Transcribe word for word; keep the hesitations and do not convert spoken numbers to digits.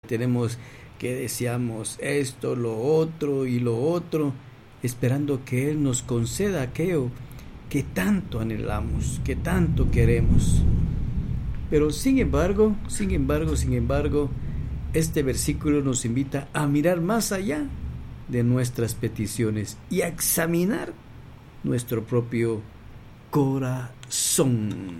Tenemos que deseamos esto, lo otro y lo otro, esperando que Él nos conceda aquello que tanto anhelamos, que tanto queremos. Pero sin embargo, sin embargo, sin embargo, este versículo nos invita a mirar más allá de nuestras peticiones y a examinar nuestro propio corazón.